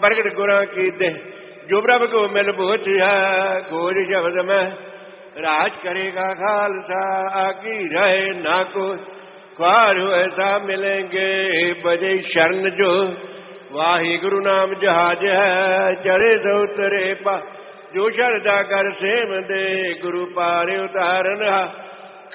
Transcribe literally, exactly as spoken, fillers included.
ਪ੍ਰਗਟ ਗੁਰਾਂ ਕੀ ਦੇਹ ਜੋ ਪ੍ਰਭ ਕੋ ਮਿਲ ਬੋਚਿਆ ਗੋਜ ਸ਼ਬਦ ਮੈਂ ਰਾਜ ਕਰੇਗਾ ਖਾਲਸਾ ਆਗੀ ਰਹੇ ਨਾ ਕੋ ख्वार ऐसा मिलेंगे बजे शरण जो वाहि गुरु नाम जहाज है चढ़े तो उतरे पा जो शरदा कर सेम दे गुरु पारे उतारन